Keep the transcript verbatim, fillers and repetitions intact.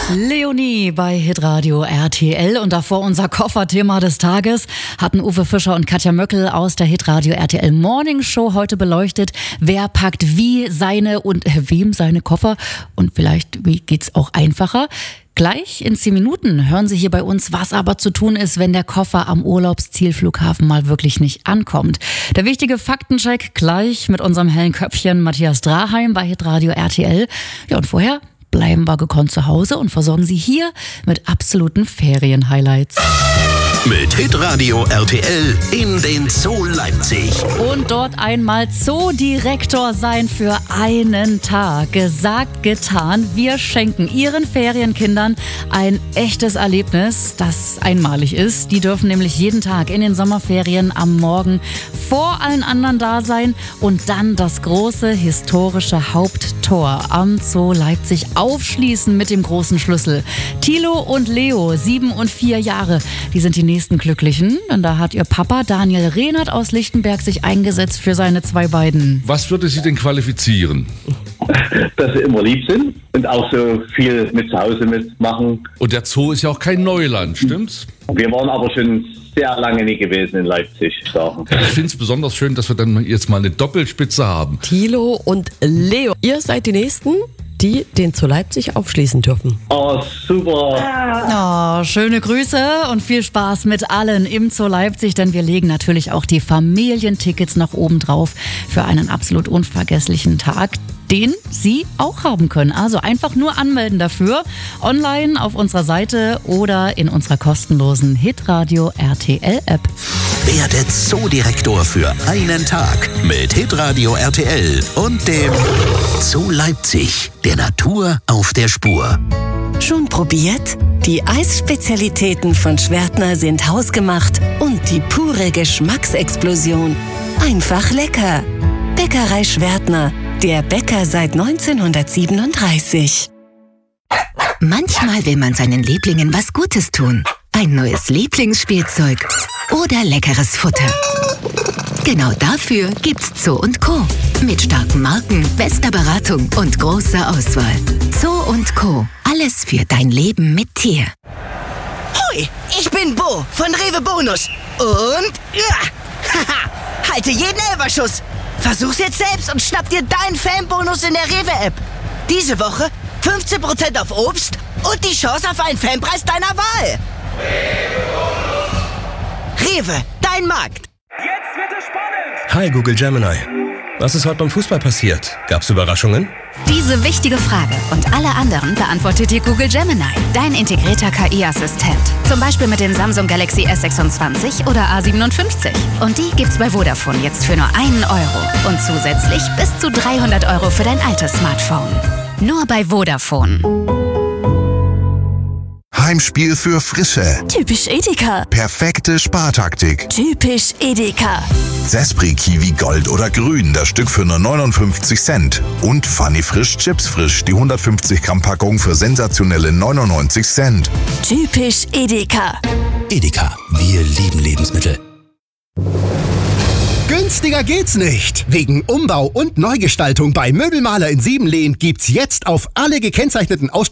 Leonie bei Hitradio R T L und davor unser Kofferthema des Tages hatten Uwe Fischer und Katja Möckel aus der Hitradio R T L Morning Show heute beleuchtet. Wer packt wie seine und äh, wem seine Koffer und vielleicht wie geht's auch einfacher? Gleich in zehn Minuten hören Sie hier bei uns, was aber zu tun ist, wenn der Koffer am Urlaubszielflughafen mal wirklich nicht ankommt. Der wichtige Faktencheck gleich mit unserem hellen Köpfchen Matthias Draheim bei Hitradio R T L. Ja, und vorher bleiben wir gekonnt zu Hause und versorgen Sie hier mit absoluten Ferien-Highlights. Mit Hitradio R T L in den Zoo Leipzig. Und dort einmal Zoodirektor sein für einen Tag. Gesagt, getan. Wir schenken Ihren Ferienkindern ein echtes Erlebnis, das einmalig ist. Die dürfen nämlich jeden Tag in den Sommerferien am Morgen vor allen anderen da sein und dann das große historische Haupttor am Zoo Leipzig aufschließen mit dem großen Schlüssel. Thilo und Leo, sieben und vier Jahre, die sind die nächsten Glücklichen. Und da hat ihr Papa Daniel Rehnert aus Lichtenberg sich eingesetzt für seine zwei beiden. Was würde Sie denn qualifizieren? Dass sie immer lieb sind und auch so viel mit zu Hause mitmachen. Und der Zoo ist ja auch kein Neuland, stimmt's? Wir waren aber schon sehr lange nie gewesen in Leipzig. Sagen. Ich finde es besonders schön, dass wir dann jetzt mal eine Doppelspitze haben. Thilo und Leo, ihr seid die Nächsten, die den Zoo Leipzig aufschließen dürfen. Oh, super. Oh, schöne Grüße und viel Spaß mit allen im Zoo Leipzig, denn wir legen natürlich auch die Familientickets nach oben drauf für einen absolut unvergesslichen Tag, den Sie auch haben können. Also einfach nur anmelden dafür, online auf unserer Seite oder in unserer kostenlosen Hitradio R T L App. Werde Zoodirektor für einen Tag mit Hitradio R T L und dem Zoo Leipzig, der Natur auf der Spur. Schon probiert? Die Eisspezialitäten von Schwertner sind hausgemacht und die pure Geschmacksexplosion. Einfach lecker. Bäckerei Schwertner, der Bäcker seit neunzehnhundertsiebenunddreißig. Manchmal will man seinen Lieblingen was Gutes tun. Ein neues Lieblingsspielzeug oder leckeres Futter. Genau dafür gibt's Zoo und Co. Mit starken Marken, bester Beratung und großer Auswahl. Zoo und Co. Alles für dein Leben mit Tier. Hoi, ich bin Bo von Rewe Bonus. Und ja, haha, halte jeden Elberschuss. Versuch's jetzt selbst und schnapp dir deinen Fanbonus in der Rewe-App. Diese Woche fünfzehn Prozent auf Obst und die Chance auf einen Fanpreis deiner Wahl. Rewe, dein Markt. Jetzt wird es spannend. Hi Google Gemini. Was ist heute beim Fußball passiert? Gab's Überraschungen? Diese wichtige Frage und alle anderen beantwortet dir Google Gemini, dein integrierter K I-Assistent. Zum Beispiel mit dem Samsung Galaxy S sechsundzwanzig oder A siebenundfünfzig. Und die gibt's bei Vodafone jetzt für nur einen Euro. Und zusätzlich bis zu dreihundert Euro für dein altes Smartphone. Nur bei Vodafone. Heimspiel für Frische. Typisch Edeka. Perfekte Spartaktik. Typisch Edeka. Sespri Kiwi Gold oder Grün, das Stück für nur neunundfünfzig Cent. Und Funny Frisch Chips Frisch, die hundertfünfzig Gramm Packung für sensationelle neunundneunzig Cent. Typisch Edeka. Edeka, wir lieben Lebensmittel. Günstiger geht's nicht. Wegen Umbau und Neugestaltung bei Möbelmaler in Siebenlehen gibt's jetzt auf alle gekennzeichneten Ausstellungen